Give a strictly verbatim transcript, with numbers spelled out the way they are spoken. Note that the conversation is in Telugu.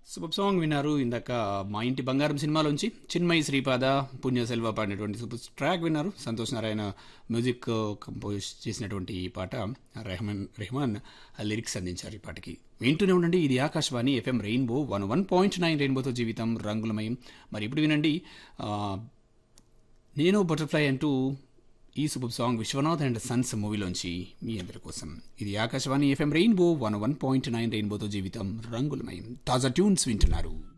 సూపర్ సాంగ్ విన్నారు ఇందాక మా ఇంటి బంగారం సినిమాలోంచి చిన్మయి శ్రీపాద పుణ్యసెల్వ పాడినటువంటి సూపర్ ట్రాక్ విన్నారు. సంతోష్ నారాయణ మ్యూజిక్ కంపోజ్ చేసినటువంటి ఈ పాట రెహమాన్ రెహమాన్ లిరిక్స్ అందించారు ఈ పాటకి. వింటూనే ఉండండి, ఇది Akashvani FM rainbow one one point nine రెయిన్బోతో జీవితం రంగులమయం. మరి ఇప్పుడు వినండి నేను బటర్ఫ్లై అంటూ ఈ super song Vishwanath and Sons మూవీలోంచి మీ అందరి కోసం. ఇది Akashvani FM rainbow one one point nine రెయిన్బోతో జీవితం రంగులమయం. తాజా ట్యూన్స్ వింటున్నారు.